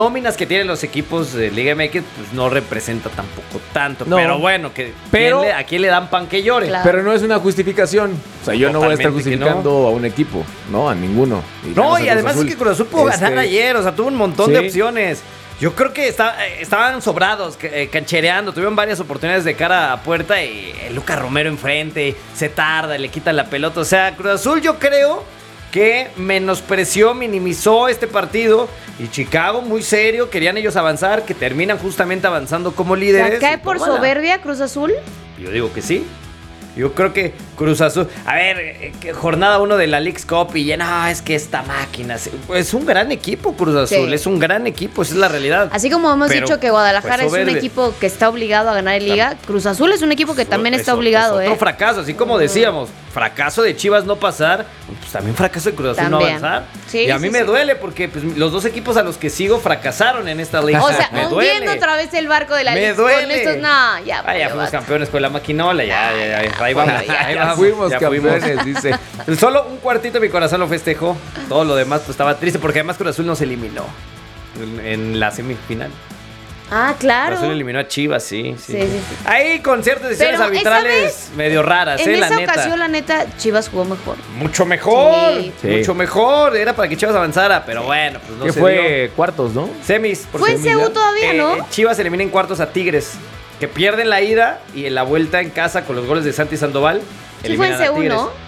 nóminas que tienen los equipos de Liga MX, pues no representa tampoco tanto. No. Pero bueno, ¿a quién le dan pan que llore? Claro. Pero no es una justificación. O sea, yo no voy a estar justificando a un equipo, no, a ninguno. Y además es que Cruz Azul pudo ganar ayer, o sea, tuvo un montón de opciones. Yo creo que estaban sobrados, canchereando, tuvieron varias oportunidades de cara a puerta y Lucas Romero enfrente, se tarda, le quita la pelota. O sea, Cruz Azul yo creo que menospreció, minimizó este partido y Chicago muy serio, querían ellos avanzar, que terminan justamente avanzando como líderes. ¿Cae por soberbia Cruz Azul? Yo digo que sí. Yo creo que Cruz Azul... A ver, jornada 1 de la Leagues Cup y ya no, es que esta máquina... Es un gran equipo Cruz Azul, sí. Es un gran equipo, esa es la realidad. Así como hemos dicho que Guadalajara es un equipo que está obligado a ganar en Liga, Cruz Azul es un equipo que también está obligado. Es otro fracaso, así como decíamos, fracaso de Chivas no pasar, pues también fracaso de Cruz Azul también. No avanzar. Sí, y a mí me duele porque pues, los dos equipos a los que sigo fracasaron en esta liga. O sea, hundiendo otra vez el barco de la Liga. Me duele. Con estos, no, ya fuimos campeones con la maquinola, ahí vamos. Ya fuimos campeones, dice. Solo un cuartito de mi corazón lo festejó. Todo lo demás pues estaba triste porque además Cruz Azul nos eliminó en la semifinal. Ah, claro. Cruz Azul eliminó a Chivas, sí. Ahí con ciertas decisiones arbitrales medio raras, la neta. En esa ocasión, la neta, Chivas jugó mejor. Mucho mejor. Mucho mejor. Era para que Chivas avanzara, pero bueno, pues no se dio. Fue cuartos, ¿no? Semis. Fue en CU todavía, ¿no? Chivas elimina en cuartos a Tigres, que pierden la ida y en la vuelta en casa con los goles de Santi Sandoval. Sí fue en CU, ¿no?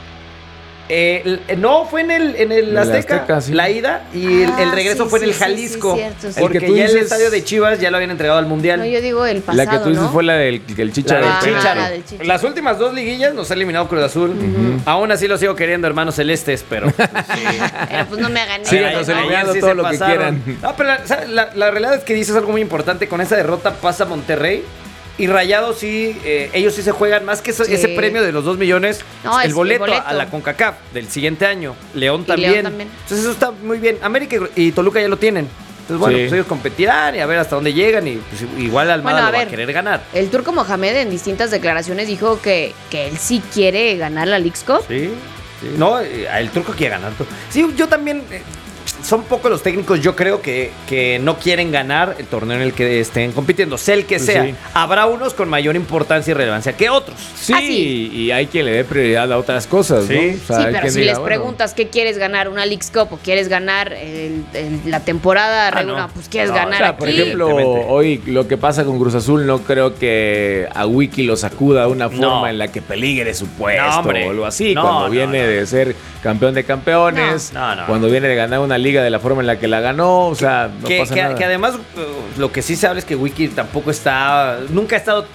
No, fue en el Azteca, sí. La ida y el regreso fue en el Jalisco. Sí, porque ya dices, el estadio de Chivas ya lo habían entregado al Mundial. No, yo digo el pasado, la que tú dices, ¿no? Fue la del Chícharo. Las últimas 2 liguillas nos ha eliminado Cruz Azul. Aún así lo sigo queriendo, hermanos celestes, pero pues no me hagan eso. Síganos eliminando todo lo que quieran. No, pero la realidad es que dices algo muy importante. Con esa derrota pasa Monterrey. Y Rayados sí, ellos sí se juegan más que ese premio de los 2 millones, el boleto a la CONCACAF del siguiente año. León también. Entonces eso está muy bien. América y Toluca ya lo tienen. Entonces bueno, pues ellos competirán y a ver hasta dónde llegan y pues igual Almada lo va a querer ganar. El Turco Mohamed en distintas declaraciones dijo que él sí quiere ganar la Leagues Cup. Sí. No, el Turco quiere ganar. Sí, yo también... Son pocos los técnicos, yo creo que no quieren ganar el torneo en el que estén compitiendo, sea el que sea. Sí. Habrá unos con mayor importancia y relevancia que otros. Sí, y hay quien le dé prioridad a otras cosas, ¿no? O sea, pero si les preguntas qué quieres ganar, una Leagues Cup o quieres ganar la temporada regular, pues quieres ganar aquí. Por ejemplo, hoy lo que pasa con Cruz Azul, no creo que a Wiki lo sacuda de una forma en la que peligre su puesto o algo así. Cuando viene de ser campeón de campeones, cuando viene de ganar una liga de la forma en la que la ganó, o sea, no pasa nada. Que además, lo que sí se habla es que Wiki tampoco nunca ha estado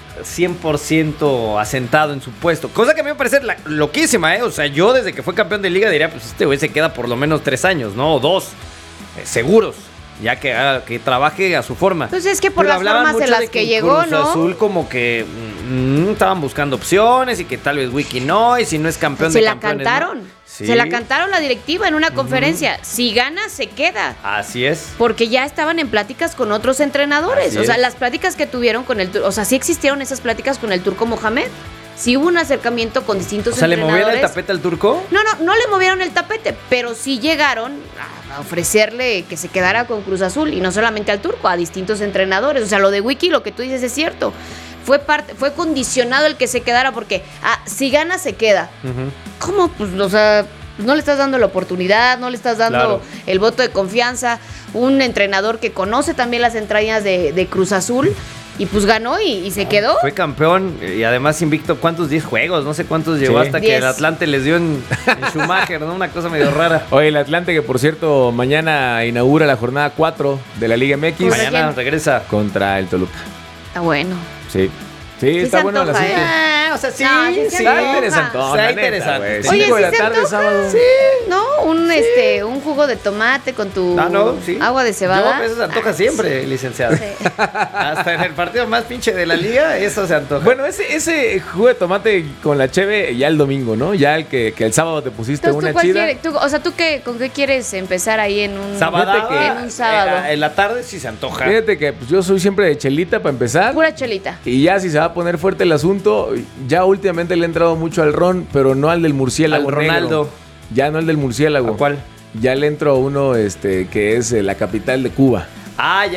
100% asentado en su puesto, cosa que a mí me parece loquísima, o sea, yo desde que fue campeón de liga diría, pues este güey se queda por lo menos 3 años, ¿no? O 2, seguros, ya que trabaje a su forma. Entonces es que por las formas en las que llegó, Cruz Azul como que estaban buscando opciones y que tal vez Wiki no, y si no es campeón de campeones. Se la cantaron. Sí. Se la cantaron la directiva en una conferencia. Si gana, se queda. Así es. Porque ya estaban en pláticas con otros entrenadores. O sea, las pláticas que tuvieron con o sea, sí existieron esas pláticas con el Turco Mohamed. Sí hubo un acercamiento con distintos entrenadores. ¿Le movieron el tapete al Turco? No le movieron el tapete, pero sí llegaron a ofrecerle que se quedara con Cruz Azul, y no solamente al Turco, a distintos entrenadores. O sea, lo de Wiki, lo que tú dices es cierto. Fue condicionado el que se quedara porque si gana se queda. ¿Cómo? Pues, o sea, no le estás dando la oportunidad, no le estás dando el voto de confianza. Un entrenador que conoce también las entrañas de Cruz Azul. Y pues ganó y se quedó. Fue campeón y además invicto, ¿cuántos? 10 juegos, no sé cuántos llevó hasta 10. Que el Atlante les dio en Schumacher, ¿no? Una cosa medio rara. Oye, el Atlante que por cierto mañana inaugura la jornada 4 de la Liga MX. Mañana regresa contra el Toluca. Está bueno. Sí, está bueno el asunto. O sea, sí. Está interesante. Está interesante. 5 de la tarde, sábado. Sí. ¿No? Un jugo de tomate con tu agua de cebada. Yo, eso se antoja siempre, licenciado. Sí. Hasta en el partido más pinche de la liga, eso se antoja. Bueno, ese jugo de tomate con la cheve ya el domingo, ¿no? Ya el que el sábado te pusiste. Entonces, una chida. O sea, ¿tú con qué quieres empezar ahí en un sábado? En la tarde sí se antoja. Fíjate que pues, yo soy siempre de chelita para empezar. Pura chelita. Y ya si se va a poner fuerte el asunto, ya últimamente le he entrado mucho al ron, pero no al del murciélago. Al Ronaldo. Negro. Ya no el del murciélago. ¿A cuál? Ya le entro a uno que es la capital de Cuba. Ah,